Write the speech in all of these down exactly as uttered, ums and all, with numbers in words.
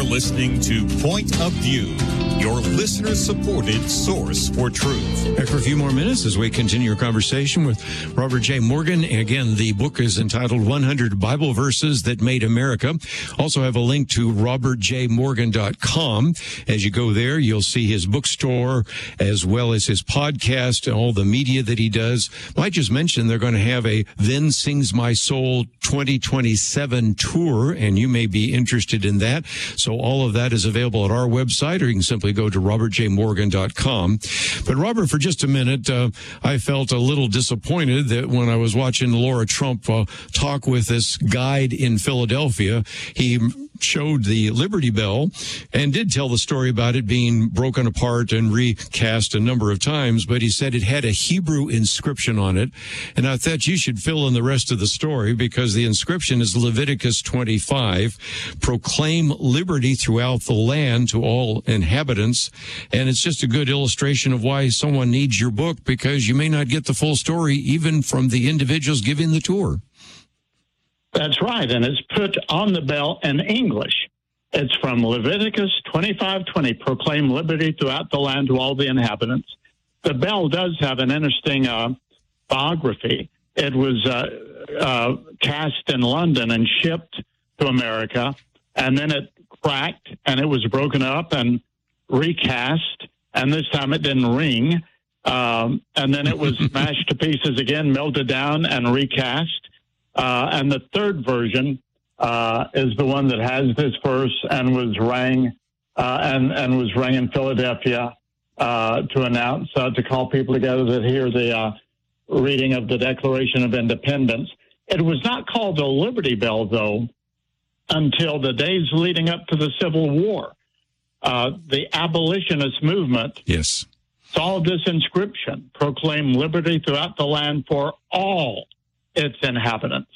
listening to Point of View, your listener-supported source for truth. Back for a few more minutes as we continue our conversation with Robert J. Morgan. And again, the book is entitled one hundred Bible Verses That Made America. Also have a link to robert j morgan dot com. As you go there, you'll see his bookstore as well as his podcast and all the media that he does. I just mentioned they're going to have a Then Sings My Soul twenty twenty-seven tour, and you may be interested in that. So all of that is available at our website, or you can simply go to robert j morgan dot com. But Robert, for just a minute, uh, I felt a little disappointed that when I was watching Laura Trump uh, talk with this guide in Philadelphia, he showed the Liberty Bell and did tell the story about it being broken apart and recast a number of times, but he said it had a Hebrew inscription on it. And I thought you should fill in the rest of the story, because the inscription is Leviticus twenty-five, proclaim liberty throughout the land to all inhabitants. And it's just a good illustration of why someone needs your book, because you may not get the full story even from the individuals giving the tour. That's right, and it's put on the bell in English. It's from Leviticus twenty-five twenty, proclaim liberty throughout the land to all the inhabitants. The bell does have an interesting uh, biography. It was uh, uh, cast in London and shipped to America, and then it cracked, and it was broken up and recast, and this time it didn't ring, um, and then it was smashed to pieces again, melted down, and recast. Uh, and the third version uh, is the one that has this verse and was rang uh, and and was rang in Philadelphia uh, to announce uh, to call people together to hear the uh, reading of the Declaration of Independence. It was not called the Liberty Bell, though, until the days leading up to the Civil War. Uh, the abolitionist movement yes. saw this inscription: proclaim liberty throughout the land for all its inhabitants.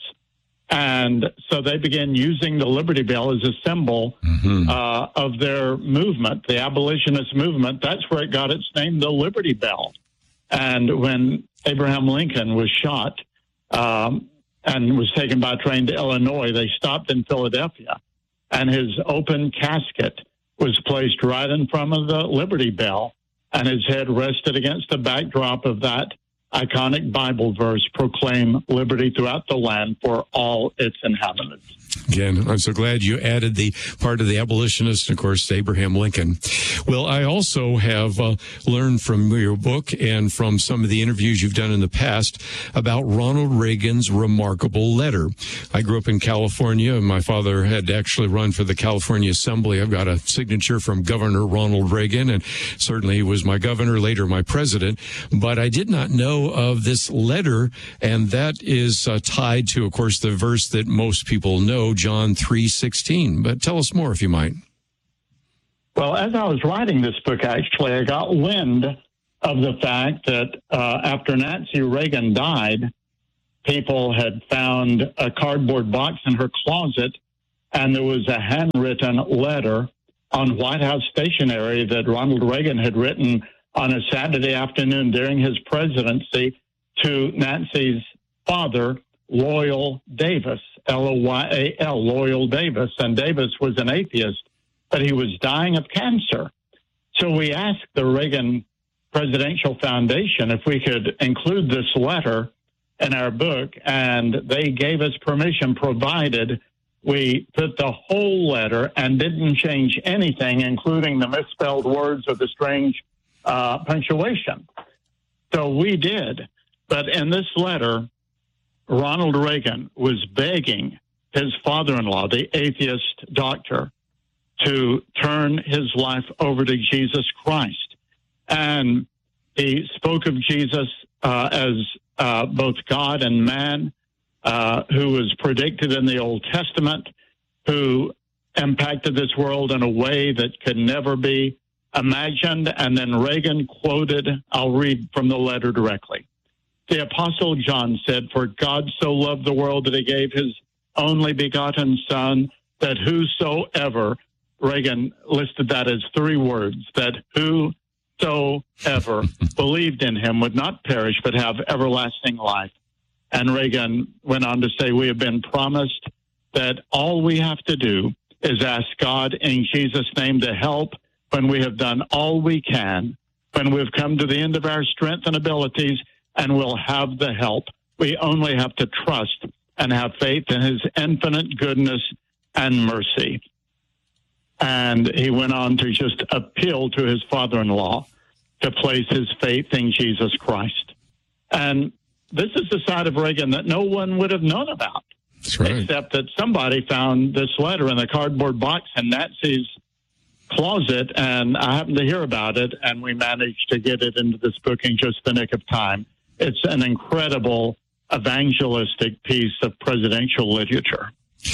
And so they began using the Liberty Bell as a symbol mm-hmm. uh, of their movement, the abolitionist movement. That's where it got its name, the Liberty Bell. And when Abraham Lincoln was shot um, and was taken by train to Illinois, they stopped in Philadelphia, and his open casket was placed right in front of the Liberty Bell, and his head rested against the backdrop of that iconic Bible verse, proclaim liberty throughout the land for all its inhabitants. Again, I'm so glad you added the part of the abolitionist, and of course, Abraham Lincoln. Well, I also have uh, learned from your book and from some of the interviews you've done in the past about Ronald Reagan's remarkable letter. I grew up in California, and my father had actually run for the California Assembly. I've got a signature from Governor Ronald Reagan, and certainly he was my governor, later my president. But I did not know of this letter, and that is uh, tied to, of course, the verse that most people know, John three sixteen. But tell us more, if you might. Well, as I was writing this book, actually, I got wind of the fact that uh, after Nancy Reagan died, people had found a cardboard box in her closet, and there was a handwritten letter on White House stationery that Ronald Reagan had written on a Saturday afternoon during his presidency to Nancy's father, Loyal Davis, L O Y A L, Loyal Davis. And Davis was an atheist, but he was dying of cancer. So we asked the Reagan Presidential Foundation if we could include this letter in our book, and they gave us permission, provided we put the whole letter and didn't change anything, including the misspelled words or the strange uh, punctuation. So we did. But in this letter, Ronald Reagan was begging his father-in-law, the atheist doctor, to turn his life over to Jesus Christ. And he spoke of Jesus uh, as uh, both God and man, uh, who was predicted in the Old Testament, who impacted this world in a way that could never be imagined. And then Reagan quoted, I'll read from the letter directly. The Apostle John said, "For God so loved the world that he gave his only begotten Son, that whosoever," Reagan listed that as three words, that whosoever believed in him would not perish but have everlasting life. And Reagan went on to say, we have been promised that all we have to do is ask God in Jesus' name to help when we have done all we can, when we've come to the end of our strength and abilities, and we'll have the help. We only have to trust and have faith in his infinite goodness and mercy. And he went on to just appeal to his father-in-law to place his faith in Jesus Christ. And this is the side of Reagan that no one would have known about. That's right. Except that somebody found this letter in a cardboard box in Nancy's closet, and I happened to hear about it, and we managed to get it into this book in just the nick of time. It's an incredible evangelistic piece of presidential literature.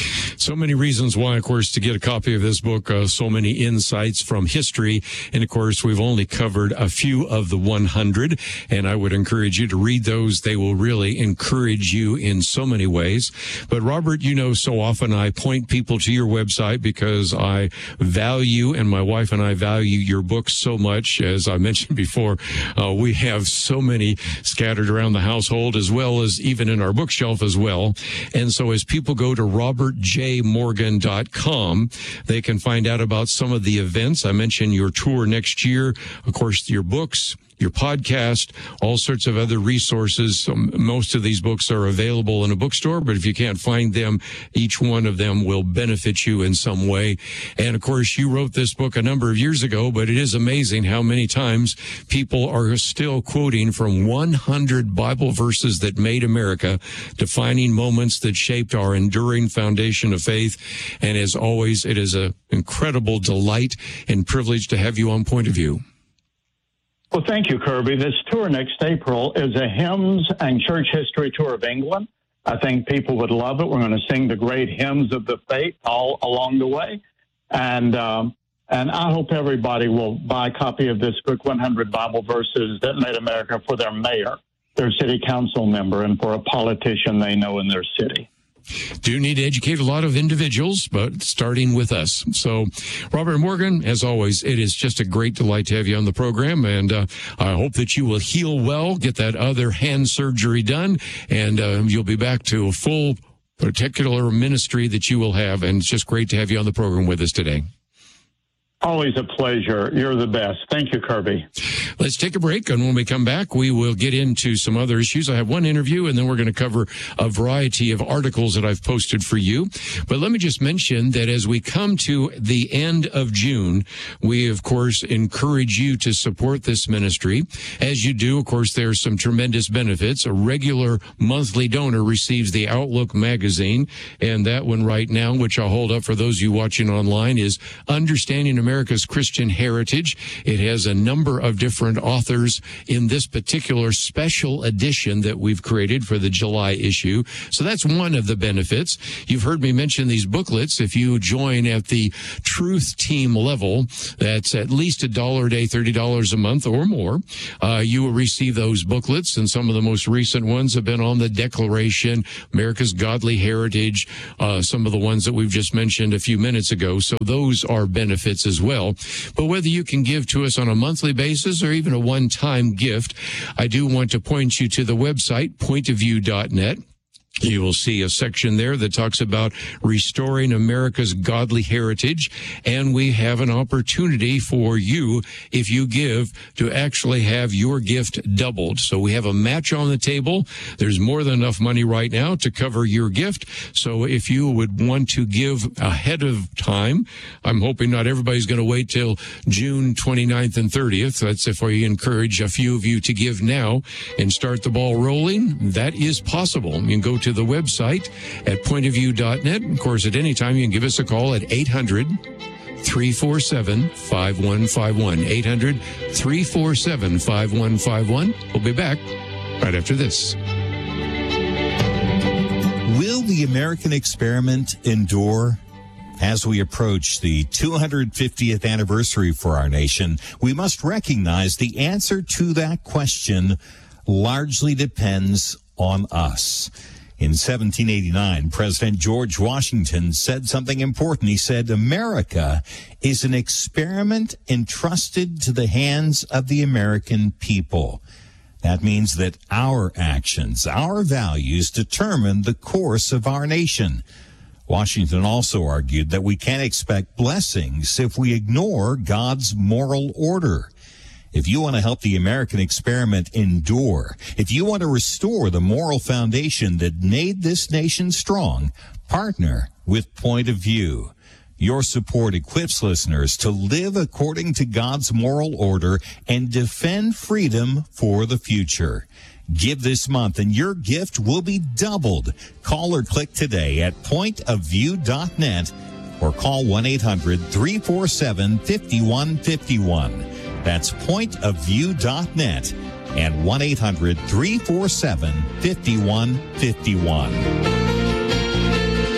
So many reasons why, of course, to get a copy of this book, uh, so many insights from history. And, of course, we've only covered a few of the one hundred, and I would encourage you to read those. They will really encourage you in so many ways. But, Robert, you know, so often I point people to your website because I value, and my wife and I value your books so much. As I mentioned before, uh, we have so many scattered around the household as well as even in our bookshelf as well. And so as people go to robert j morgan dot com, they can find out about some of the events. I mentioned your tour next year, of course, your books, your podcast, all sorts of other resources. Um, most of these books are available in a bookstore, but if you can't find them, each one of them will benefit you in some way. And of course, you wrote this book a number of years ago, but it is amazing how many times people are still quoting from one hundred Bible verses that made America, defining moments that shaped our enduring foundation of faith. And as always, it is an incredible delight and privilege to have you on Point of View. Well, thank you, Kirby. This tour next April is a hymns and church history tour of England. I think people would love it. We're going to sing the great hymns of the faith all along the way. And um, and I hope everybody will buy a copy of this book, one hundred Bible Verses That Made America, for their mayor, their city council member, and for a politician they know in their city. Do need to educate a lot of individuals, but starting with us. So, Robert Morgan, as always, it is just a great delight to have you on the program, and uh, I hope that you will heal well, get that other hand surgery done, and uh, you'll be back to a full particular ministry that you will have, and it's just great to have you on the program with us today. Always a pleasure. You're the best. Thank you, Kirby. Let's take a break, and when we come back, we will get into some other issues. I have one interview, and then we're going to cover a variety of articles that I've posted for you. But let me just mention that as we come to the end of June, we, of course, encourage you to support this ministry. As you do, of course, there are some tremendous benefits. A regular monthly donor receives the Outlook magazine, and that one right now, which I'll hold up for those of you watching online, is Understanding America's Christian Heritage. It has a number of different authors in this particular special edition that we've created for the July issue. So that's one of the benefits. You've heard me mention these booklets. If you join at the Truth Team level, that's at least a dollar a day, thirty dollars a month or more. Uh, you will receive those booklets, and some of the most recent ones have been on the Declaration, America's Godly Heritage, uh, some of the ones that we've just mentioned a few minutes ago. So those are benefits as well. But whether you can give to us on a monthly basis or even a one-time gift, I do want to point you to the website, point of view dot net. You will see a section there that talks about restoring America's godly heritage, and we have an opportunity for you, if you give, to actually have your gift doubled. So we have a match on the table. There's more than enough money right now to cover your gift. So if you would want to give ahead of time, I'm hoping not everybody's going to wait till June twenty-ninth and thirtieth. That's if we encourage a few of you to give now and start the ball rolling. That is possible. You can go to the website at point of view dot net. Of course, at any time, you can give us a call at eight hundred, three four seven, five one five one. eight hundred, three four seven, five one five one. We'll be back right after this. Will the American experiment endure? As we approach the two hundred fiftieth anniversary for our nation, we must recognize the answer to that question largely depends on us. In seventeen eighty-nine, President George Washington said something important. He said, America is an experiment entrusted to the hands of the American people. That means that our actions, our values determine the course of our nation. Washington also argued that we can't expect blessings if we ignore God's moral order. If you want to help the American experiment endure, if you want to restore the moral foundation that made this nation strong, partner with Point of View. Your support equips listeners to live according to God's moral order and defend freedom for the future. Give this month and your gift will be doubled. Call or click today at point of view dot net or call one eight hundred three four seven five one five one. That's point of view dot net and one eight hundred three four seven five one five one.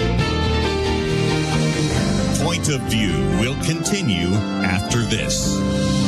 Point of View will continue after this.